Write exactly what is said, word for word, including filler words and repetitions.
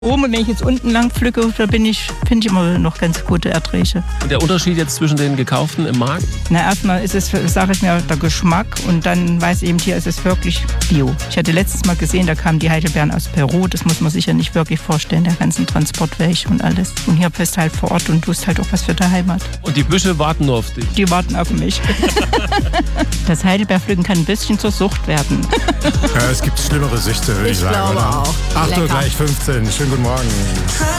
Oben, wenn ich jetzt unten lang pflücke, da bin ich, finde ich immer noch ganz gute Erträge. Und der Unterschied jetzt zwischen den gekauften im Markt? Na, erstmal ist es, sage ich mir, der Geschmack und dann weiß ich eben, hier ist es wirklich Bio. Ich hatte letztes Mal gesehen, da kamen die Heidelbeeren aus Peru, das muss man sich ja nicht wirklich vorstellen, der ganzen Transportweg und alles. Und hier bist du halt vor Ort und tust halt auch was für die Heimat. Und die Büsche warten nur auf dich? Die warten auf mich. Das Heidelbeerpflücken kann ein bisschen zur Sucht werden. Ja, es gibt schlimmere Süchte, würde ich, Ich sagen. glaube oder? auch. acht Uhr Lecker. gleich fünfzehn. Schönen guten Morgen.